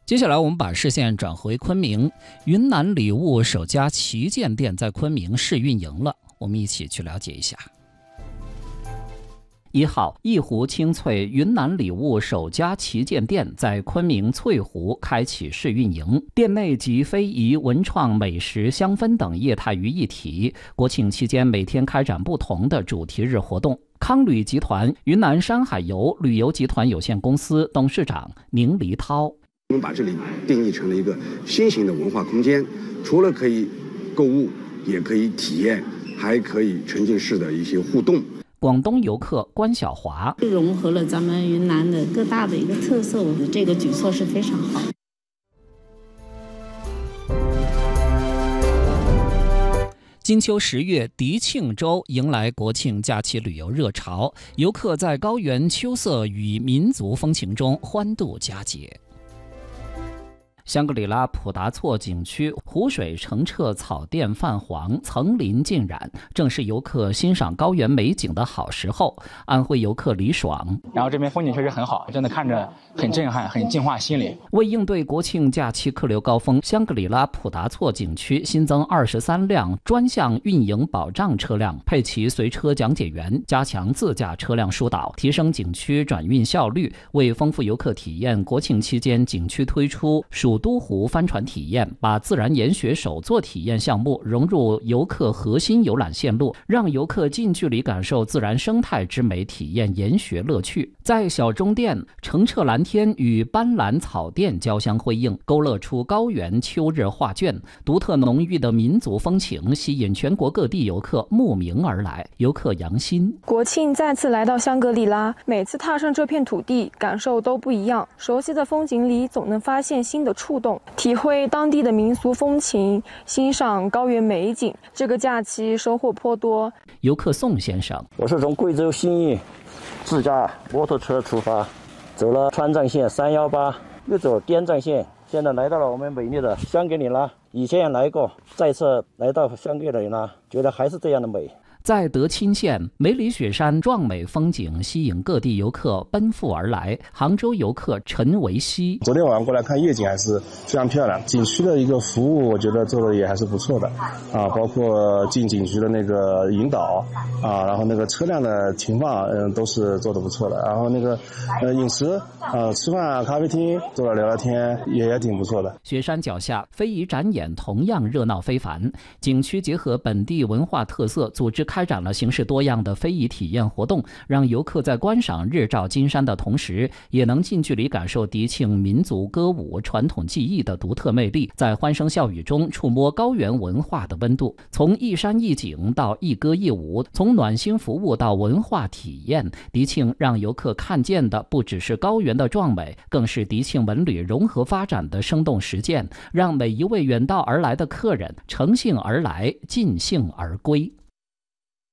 接下来我们把视线转回昆明，云南礼物首家旗舰店在昆明试运营了，我们一起去了解一下。1号，一湖清脆云南礼物首家旗舰店在昆明翠湖开启试运营，店内集非遗、文创、美食、香氛等业态于一体。国庆期间每天开展不同的主题日活动。康旅集团云南山海游旅游集团有限公司董事长宁黎涛： 我们把这里定义成了一个新型的文化空间，除了可以购物，也可以体验，还可以沉浸式的一些互动。 广东游客关晓华： 融合了咱们云南的各大的一个特色，我觉得这个举措是非常好。 金秋10月，迪庆州迎来国庆假期旅游热潮，游客在高原秋色与民族风情中欢度佳节。香格里拉普达措景区湖水澄澈，草甸泛黄，层林尽染，正是游客欣赏高原美景的好时候。安徽游客李爽： 然后这边风景确实很好，真的看着很震撼，很净化心灵。 为应对国庆假期客流高峰，香格里拉普达措景区新增23辆专项运营保障车辆，配齐随车讲解员，加强自驾车辆疏导，提升景区转运效率。为丰富游客体验，国庆期间景区推出蜀都湖帆船体验，把自然研学手作体验项目融入游客核心游览线路，让游客近距离感受自然生态之美，体验研学乐趣。在小中店，澄澈蓝天与斑斓草甸交相辉映，勾勒出高原秋日画卷，独特浓郁的民族风情吸引全国各地游客慕名而来。游客杨鑫： 国庆再次来到香格里拉，每次踏上这片土地，感受都不一样。熟悉的风景里，总能发现新的触动，体会当地的民俗风情，欣赏高原美景。这个假期收获颇多。 游客宋先生： 我是从贵州新义自驾摩托车出发，走了川藏线318，又走滇藏线，现在来到了我们美丽的香格里拉。以前也来过，再次来到香格里拉，觉得还是这样的美。 在德钦县，梅里雪山壮美风景吸引各地游客奔赴而来。杭州游客陈维希： 昨天晚上过来看夜景还是非常漂亮，景区的一个服务我觉得做的也还是不错的啊，包括进景区的那个引导啊，然后那个车辆的停放都是做的不错的，然后那个饮食吃饭咖啡厅坐着聊聊天也挺不错的。 雪山脚下非遗展演同样热闹非凡，景区结合本地文化特色，组织开展了形式多样的非遗体验活动，让游客在观赏日照金山的同时，也能近距离感受迪庆民族歌舞传统技艺的独特魅力，在欢声笑语中触摸高原文化的温度。从一山一景到一歌一舞，从暖心服务到文化体验，迪庆让游客看见的不只是高原的壮美，更是迪庆文旅融合发展的生动实践，让每一位远道而来的客人乘兴而来，尽兴而归。